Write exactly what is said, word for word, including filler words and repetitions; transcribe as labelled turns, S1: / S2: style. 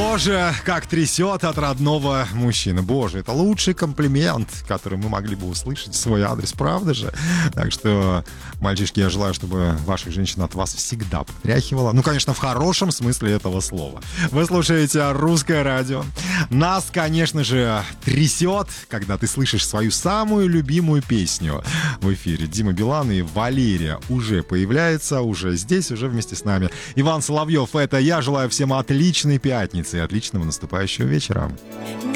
S1: Боже, как трясет от родного мужчины. Боже, это лучший комплимент, который мы могли бы услышать в свой адрес, правда же? Так что, мальчишки, я желаю, чтобы ваша женщина от вас всегда потряхивала. Ну, конечно, в хорошем смысле этого слова. Вы слушаете «Русское радио». Нас, конечно же, трясет, когда ты слышишь свою самую любимую песню в эфире. Дима Билан и Валерия уже появляются, уже здесь, уже вместе с нами. Иван Соловьев, это я. Желаю всем отличной пятницы и отличного наступающего вечера.